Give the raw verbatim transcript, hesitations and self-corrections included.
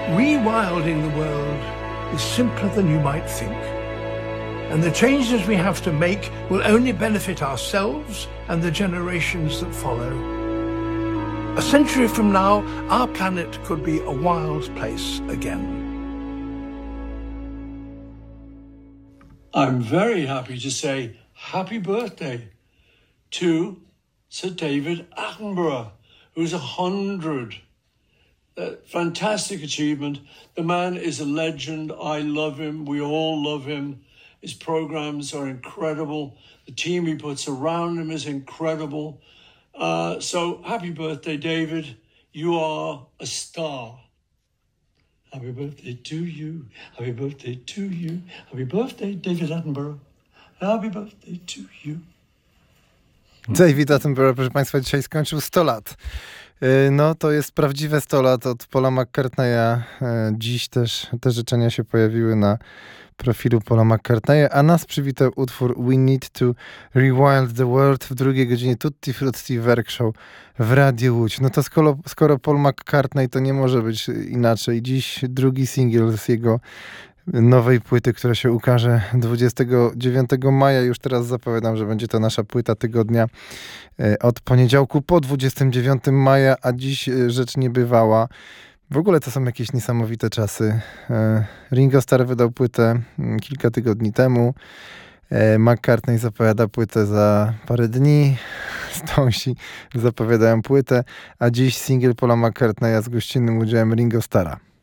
Rewilding the world is simpler than you might think. And the changes we have to make will only benefit ourselves and the generations that follow. A century from now, our planet could be a wild place again. I'm very happy to say happy birthday to Sir David Attenborough, who's a hundred. Uh, fantastic achievement. The man is a legend. I love him. We all love him. His programs are incredible. The team he puts around him is incredible. Uh, so happy birthday, David. You are a star. Happy birthday to you. Happy birthday to you. Happy birthday, David Attenborough. Happy birthday to you. David Attenborough, proszę Państwa, dzisiaj skończył sto lat. No to jest prawdziwe sto lat od Paula McCartneya. Dziś też te życzenia się pojawiły na profilu Paula McCartneya, a nas przywitał utwór We Need to Rewild the World w drugiej godzinie Tutti Frutti Werk Show w Radiu Łódź. No to skoro, skoro Paul McCartney, to nie może być inaczej. Dziś drugi singiel z jego nowej płyty, która się ukaże dwudziestego dziewiątego maja. Już teraz zapowiadam, że będzie to nasza płyta tygodnia od poniedziałku po dwudziestego dziewiątego maja, a dziś rzecz niebywała. W ogóle to są jakieś niesamowite czasy. Ringo Starr wydał płytę kilka tygodni temu. McCartney zapowiada płytę za parę dni. Stonesi zapowiadają płytę, a dziś singiel Paula McCartneya z gościnnym udziałem Ringo Starra.